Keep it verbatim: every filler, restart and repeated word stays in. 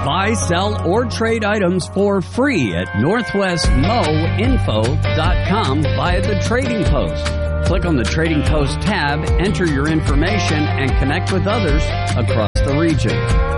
Buy, sell, or trade items for free at northwest mo info dot com via the Trading Post. Click on the Trading Post tab, enter your information, and connect with others across the region.